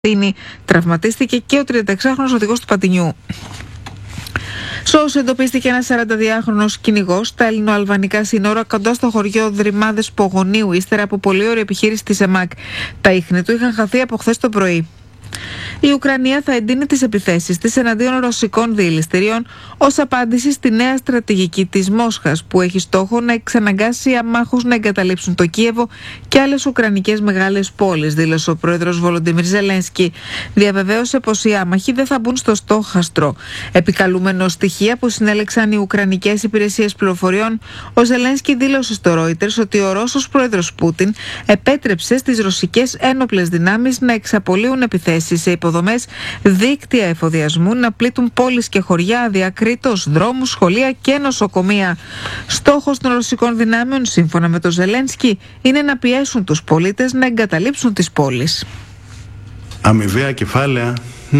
Τραυματίστηκε και ο 36χρονος οδηγός του Πατινιού. Σως εντοπίστηκε ένας 42χρονος κυνηγός στα ελληνοαλβανικά σύνορα κοντά στο χωριό Δρυμάδες Πογονίου, ύστερα από πολύ ωραία επιχείρηση της ΕΜΑΚ. Τα ίχνη του είχαν χαθεί από χθες το πρωί. Η Ουκρανία θα εντείνει τις επιθέσεις της εναντίον ρωσικών διελιστηρίων ως απάντηση στη νέα στρατηγική της Μόσχας, που έχει στόχο να εξαναγκάσει αμάχους να εγκαταλείψουν το Κίεβο και άλλες ουκρανικές μεγάλες πόλεις, δήλωσε ο πρόεδρος Βολοντιμίρ Ζελένσκι. Διαβεβαίωσε πως οι άμαχοι δεν θα μπουν στο στόχαστρο. Επικαλούμενο στοιχεία που συνέλεξαν οι ουκρανικές υπηρεσίες πληροφοριών, ο Ζελένσκι δήλωσε στο Reuters ότι ο Ρώσος πρόεδρος Πούτιν επέτρεψε στις ρωσικές ένοπλες δυνάμεις να εξαπολύουν επιθέσεις σε υποδομές, δίκτυα εφοδιασμού, να πλήττουν πόλεις και χωριά αδιακρίτως, δρόμους, σχολεία και νοσοκομεία. Στόχος των ρωσικών δυνάμεων, σύμφωνα με τον Ζελένσκι, είναι να πιέσουν τους πολίτες να εγκαταλείψουν τις πόλεις. Αμοιβαία κεφάλαια,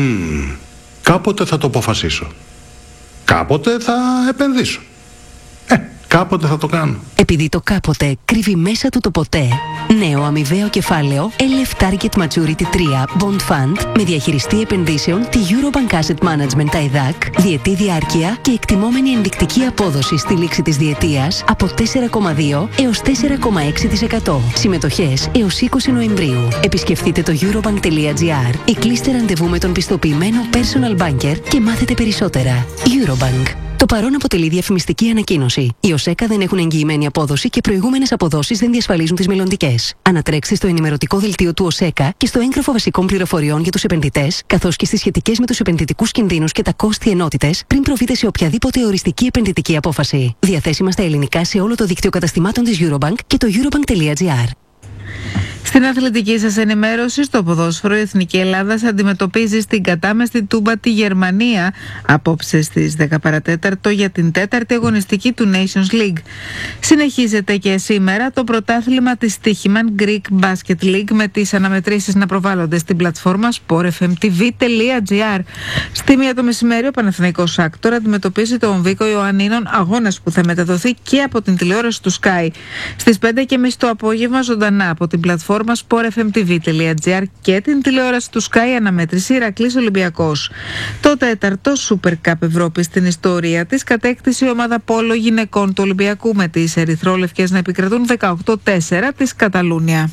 κάποτε θα το αποφασίσω. Κάποτε θα επενδύσω. Κάποτε θα το κάνω. Επειδή το κάποτε κρύβει μέσα του το ποτέ. Νέο αμοιβαίο κεφάλαιο LF Target Maturity 3 Bond Fund με διαχειριστή επενδύσεων τη Eurobank Asset Management ΤΑΙΔΑΚ, διετή διάρκεια και εκτιμόμενη ενδεικτική απόδοση στη λήξη της διετίας από 4,2 έως 4,6%. Συμμετοχές έως 20 Νοεμβρίου. Επισκεφτείτε το eurobank.gr ή κλείστε ραντεβού με τον πιστοποιημένο personal banker και μάθετε περισσότερα. Eurobank. Το παρόν αποτελεί διαφημιστική ανακοίνωση. Οι ΟΣΕΚΑ δεν έχουν εγγυημένη απόδοση και προηγούμενες αποδόσεις δεν διασφαλίζουν τις μελλοντικές. Ανατρέξτε στο ενημερωτικό δελτίο του ΟΣΕΚΑ και στο έγγραφο βασικών πληροφοριών για τους επενδυτές, καθώς και στις σχετικές με τους επενδυτικούς κινδύνους και τα κόστη ενότητες, πριν προβείτε σε οποιαδήποτε οριστική επενδυτική απόφαση. Διαθέσιμα στα ελληνικά σε όλο το δίκτυο καταστημάτων της Eurobank και το eurobank.gr. Στην αθλητική σας ενημέρωση, στο ποδόσφαιρο, η Εθνική Ελλάδας αντιμετωπίζει στην κατάμεστη Τούμπα τη Γερμανία απόψε στις 10 παρατέταρτο για την 4η αγωνιστική του Nations League. Συνεχίζεται και σήμερα το πρωτάθλημα της Stoichman Greek Basket League με τις αναμετρήσεις να προβάλλονται στην πλατφόρμα sportfmtv.gr. Στη 1 το μεσημέρι ο Παναθηναϊκός Άκτορ αντιμετωπίζει τον Βίκο Ιωαννίνων, αγώνας που θα μεταδοθεί και από την τηλεόραση του Sky. Στις 5:30 το απόγευμα ζωντανά από την πλατφόρμα sportfmtv.gr και την τηλεόραση του Sky αναμέτρηση Ηρακλής Ολυμπιακός. Το 4ο Super Cup Ευρώπη στην ιστορία της κατέκτησε η ομάδα πόλο γυναικών του Ολυμπιακού με τις ερυθρόλευκες να επικρατούν 18-4 της Καταλούνια.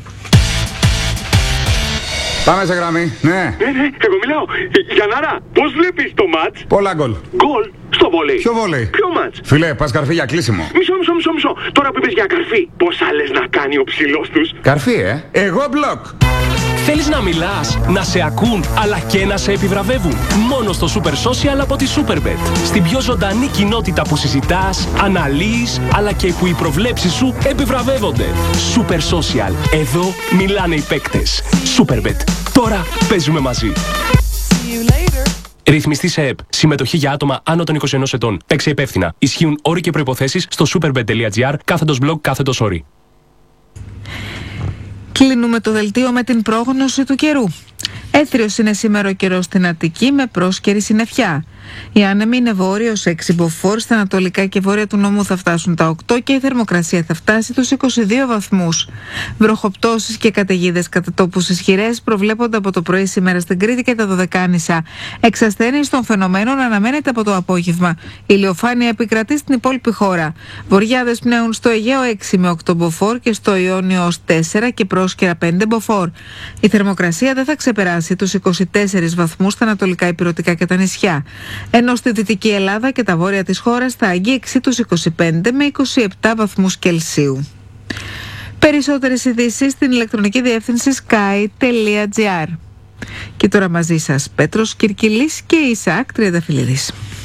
Πάμε σε γραμμή, ναι. Εγώ μιλάω. Γιαννάρα, πώς βλέπεις το μάτς? Πολλά γκολ. Γκολ στο βόλεϊ. Ποιο βόλεϊ? Ποιο μάτς? Φίλε, πας καρφί για κλείσιμο. Μισό. Τώρα που είπες για καρφί, πώς άλλες να κάνει ο ψηλός τους? Καρφί, Εγώ μπλοκ. Θέλεις να μιλάς, να σε ακούν, αλλά και να σε επιβραβεύουν? Μόνο στο Super Social από τη Superbet. Στην πιο ζωντανή κοινότητα που συζητάς, αναλύεις, αλλά και που οι προβλέψεις σου επιβραβεύονται. Super Social. Εδώ μιλάνε οι παίκτες. Superbet. Τώρα παίζουμε μαζί. Ρυθμιστή σε ΕΠ. Συμμετοχή για άτομα άνω των 21 ετών. Παίξε υπεύθυνα. Ισχύουν όροι και προϋποθέσεις στο superbet.gr/blog/όροι. Κλείνουμε το δελτίο με την πρόγνωση του καιρού. Έθριος είναι σήμερα ο καιρός στην Αττική με πρόσκαιρη συννεφιά. Οι άνεμοι είναι βόρειος 6 μποφόρ, στα ανατολικά και βόρεια του νόμου θα φτάσουν τα 8 και η θερμοκρασία θα φτάσει τους 22 βαθμούς. Βροχοπτώσεις και καταιγίδες κατά τόπους ισχυρές προβλέπονται από το πρωί σήμερα στην Κρήτη και τα Δωδεκάνησα. Εξασθένιση των φαινομένων αναμένεται από το απόγευμα. Η ηλιοφάνεια επικρατεί στην υπόλοιπη χώρα. Βοριάδες πνέουν στο Αιγαίο 6 με 8 μποφόρ και στο Ιόνιο ως 4 και πρόσκαιρα 5 μποφόρ. Η θερμοκρασία δεν θα ξεπεράσει τους 24 βαθμούς στα ανατολικά ηπειρωτικά και τα νησιά. Ενώ στη Δυτική Ελλάδα και τα βόρεια της χώρας θα αγγίξει τους 25 με 27 βαθμούς Κελσίου. Περισσότερες ειδήσεις στην ηλεκτρονική διεύθυνση sky.gr. Και τώρα μαζί σας Πέτρος Κυρκυλής και Ισαάκ Τριανταφυλλίδης.